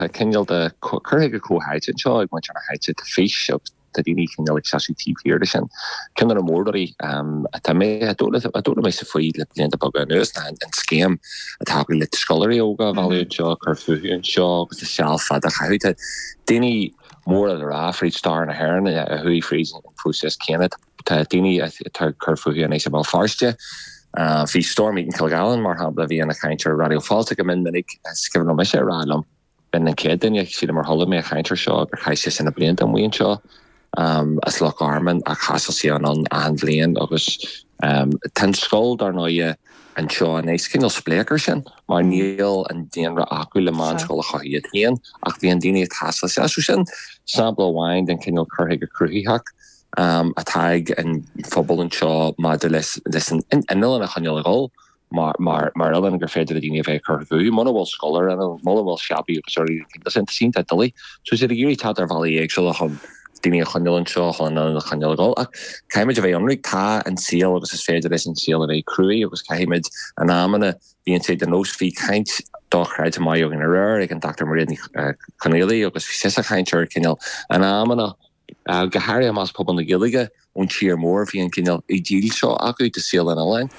Kenil de currige co-height seo ag man height de fish dat die niet heel excessief hier zijn. Kinderen moorderi het mee doe me se fooi le blinde bag neus en scam het ha lit scholar yoga value jo curfu en show de self dat ga dini more the average star na hern hui freezing process Kenneth dini curfu en Isabel Farstje fi storm in Kilgallen maar ha vi en kaintje radio false min ik skriven om me radom ben een kid en je zie maar holle me kaintje show ga je in de blind en wien show as loch armen a chasel an anblian agus ten skol dar no je an seo an éiscin spléker sin mar níl an déanra acu le manskol chahiad hien ach die an déine chasel sin sabla wein den kinol curhiige cruhiach a taig an fobal an seo ma de listen en nil an chanjol rol maar allen gur féidir dievé curvu monowal scholar en monowal shabby sorry dat in zien dat deli so zit jullie hat er val ik zal gaan Dini chanel seo an chanel go caiimiid a bheith anric tá an seal agus is féidir is an seal a bheith cruí agus caiimiid an amana bíon sé den nós fi kaint dochreid mai og in a rur ag an Dr. Maria Connelly agus fi sisa kaintir cinel an amana gahari amas pobl na gilige ón siar mór fi an cinel I díl seo acu de seal an alein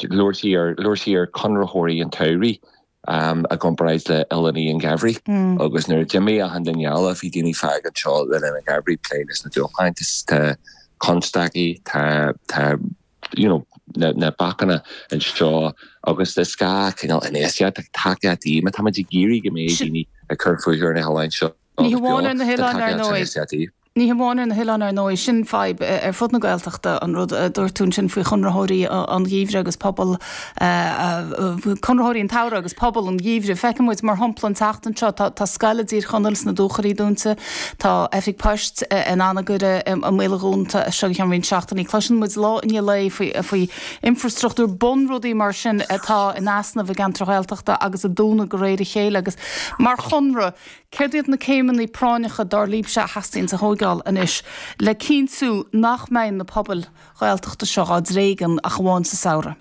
Lúir conrathóirí an taurí a comprise le Eleni and Gavri agus nu Jimmy a hand injala fi dini fag an seo le in a Gavri playlist na dochaint is te constagi te you know na bakana and seo agus de ska kinal in Asia te takia di ma tamadi giri gemé dini a curfu here in a Hawaiian seo Ní bháin na hilan ar nói Ní bháin na hilan ar nói sin feib fud na gailteachta an rud dúirtún sin faoi chunrathirí an gíomhre agus pobl chunrathirí an tára agus pobl an gíomhre feicimid mar homplan teachtan seo tá scaladír chunals na dúcharí dúnta tá efig post an anna gure a méleúnta seo an rinn seachtaí clusin muid lá in lei faoi infrastruchtúr bonrudí mar sin atá in asna bh gan trochailteachta agus a dúna go réidir chéile agus mar chunra Ceirdíad na céimeannaí práinecha dar líbse hastín sa hógáil inis le cínsú nach main na pobl gailteachta seo á dréigen a gháin sa saora.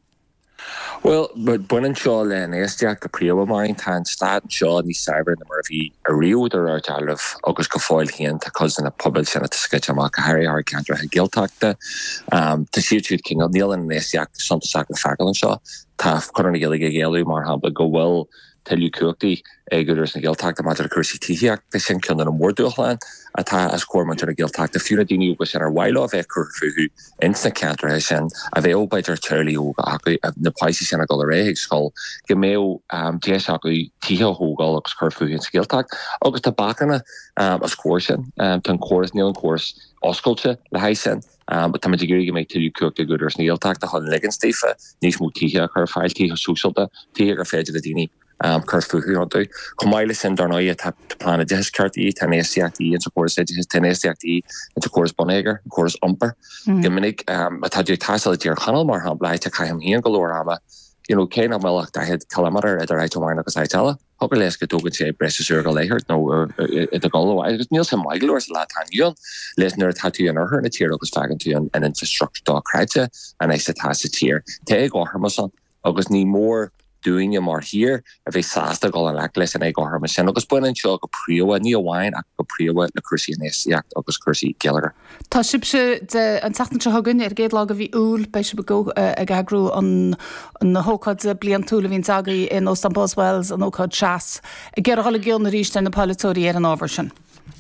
Well, but bunan seo le éisteach go príomh marin tá stad seo ní cyber na mar bhí a riúidir ar dealah agus go fáil híon tá cos na pobl sinna tuisce amach a Harry ar cantra a gilteachta tá siad siúd cin níl an éisteach santa sac na fegal an seo tá chunar na gilige géalú mar hapla go bhfuil Telú cuachtaí agurús na gilteachta maidir a cursí tííach de sin cin an mórdúchlein atá as cuairmantar a gilteachta fiúna daoine agus sin ar bhaile a bheith curfuú insna cantar sin a bheith óbaidir teirlí óga acu na paisi sin a go réigh sscoil go méo déis acu títhe hógáil agus curfuú in sa gilteacht agus tá bacana as cuair sin tan choras níl an cuas oscailte le haid sin but tá gurí go méid tilú cuachta gúidir na gilteachta chun ligan stífa níos mú títhe chu fáil títhe súisialta títhe ar féidir a daoine curfuú antu Comáile sin darnáide tá plan deiscartí tanéisiachtaí in chóras tanéisiachtaí in chóras bonéiger chóras umper gominnig tá dú taisal díar chanal mar hapla te caiim híon golóráma cé amach da head calamar idir áitmáin agus aitala Hog leis go tógann sé breisir go léirt nó i a gáil agus níl sem maiglóir le tanúil leis nuair tatú an orthir na tír agus fagan tú an infrastructure dá creite an éis tá sa tír té gáharmasan agus ní mór doing you more here if a sasta go an actless and I go her sin agus buin seo go príomha ní bhhain ach go príomha na cursí néisiacht agus cursí Gallagher. Tá sibse de an tatan se hagann géad lá go bhí úl bei se go a gagrú an hócad blian túla hín agaí in Ostan Boswells an ócad chas a ggéar hall gil na ríist na palatóí ar an ábhar sin.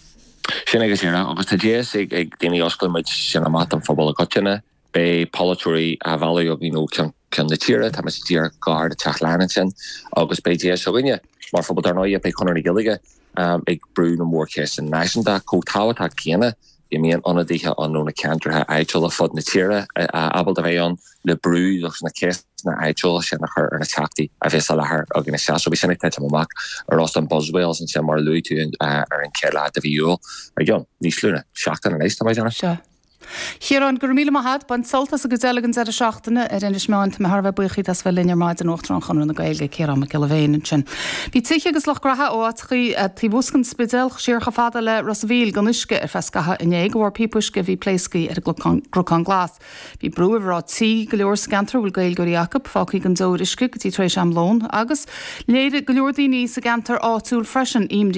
Sin agus agus tá déas ag daoine oscailid sin amach an fphobal a goteanna bei palatóí a bhela og can na tíre tá mas tíar gard teach lean sin agus bei dé soginne mar fphobal ar nóide bei chunar gilige ag brú na mórcéis an naisianta có táhatá céine I mean onadíthe anú na cantrathe aitil a fod na tíre abal a bheith an le brú agus na céis na aitil sin nach ar na teachtaí a bheits a lethir a gna se so bhí sinna teite amach ar Ostan Boswells an sin mar luú tú ar an ceile a bhíúil a John níos lúna seachtain an éis tá mai se. Chiaran gur míle mahad ban soltas a gozelgan ar a seachtainna ar inis meáint me Harbh buchaí as bfuil linear maid an Uachtaran chun na gailge Ciaran Mac Gilvéin sin. Bhí tuiche agus lech gratha áchaí tíbhúscan spidel siarcha fada le Rossvíl gan isce ar fescatha inéag bhar pípuisce bhí pléiscaí ar Grocán Glas. Bhí brú bhrá tí go leor scantar bhfuil gail goí Jacob fácaí gan dóir isce go tí trééis am lón agus léad go leor daoine sa gantar áitiúil freisin